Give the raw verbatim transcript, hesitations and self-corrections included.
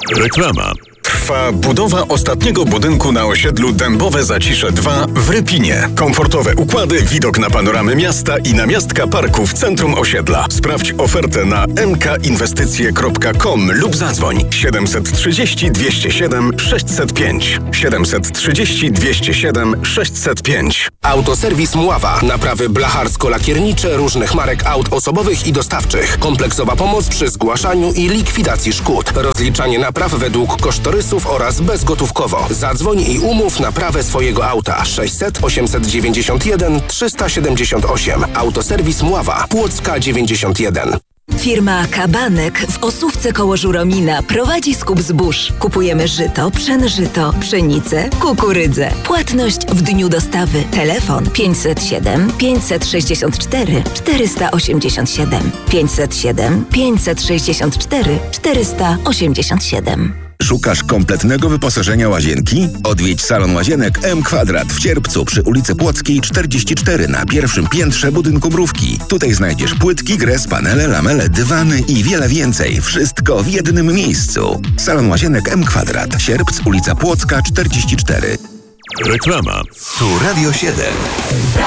Reklama. Trwa budowa ostatniego budynku na osiedlu Dębowe Zacisze dwa w Rypinie. Komfortowe układy, widok na panoramy miasta i namiastka parku w centrum osiedla. Sprawdź ofertę na m k inwestycje kropka com lub zadzwoń siedem trzy zero dwieście siedem sześć zero pięć siedem trzy zero dwieście siedem sześć zero pięć. Autoserwis Mława. Naprawy blacharsko-lakiernicze różnych marek aut osobowych i dostawczych. Kompleksowa pomoc przy zgłaszaniu i likwidacji szkód. Rozliczanie napraw według kosztorysów oraz bezgotówkowo. Zadzwoń i umów naprawę swojego auta. sześćset osiemset dziewięćdziesiąt jeden trzysta siedemdziesiąt osiem. Autoserwis Mława. Płocka dziewięćdziesiąt jeden. Firma Kabanek w Osówce koło Żuromina prowadzi skup zbóż. Kupujemy żyto, pszenżyto, pszenicę, kukurydzę. Płatność w dniu dostawy. Telefon pięćset siedem pięćset sześćdziesiąt cztery czterysta osiemdziesiąt siedem pięćset siedem pięćset sześćdziesiąt cztery czterysta osiemdziesiąt siedem. Szukasz kompletnego wyposażenia łazienki? Odwiedź salon łazienek M Kwadrat w Cierpcu przy ulicy Płockiej czterdzieści cztery na pierwszym piętrze budynku Mrówki. Tutaj znajdziesz płytki, gres, panele, lamele, dywany i wiele więcej. Wszystko w jednym miejscu. Salon łazienek M Kwadrat. Sierpc, ulica Płocka czterdzieści cztery. Reklama. Tu Radio siedem.